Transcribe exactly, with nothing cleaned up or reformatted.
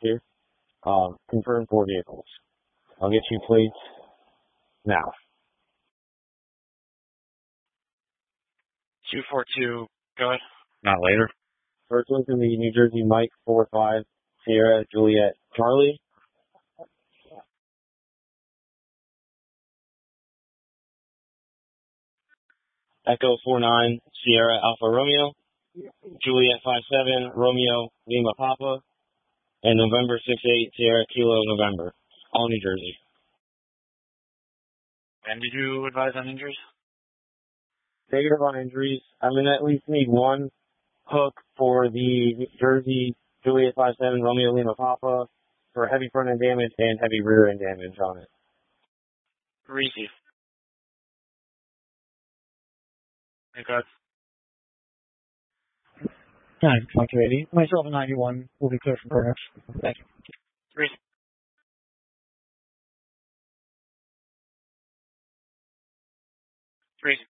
here. Um, confirm four vehicles. I'll get you plates now. two four two, go ahead. Not later. First one's going to be New Jersey Mike four five Sierra Juliet Charlie. Echo four nine Sierra Alpha Romeo. Juliet five seven Romeo Lima Papa. And November six eight Sierra Kilo November. All New Jersey. And did you advise on injuries? Negative on injuries. I'm going to at least need one hook for the New Jersey Juliet five seven Romeo Lima Papa for heavy front end damage and heavy rear end damage on it. Receive. Thank God. nine two eighty. Myself and ninety-one will be clear for burnout. Thank you. Receive. Receive.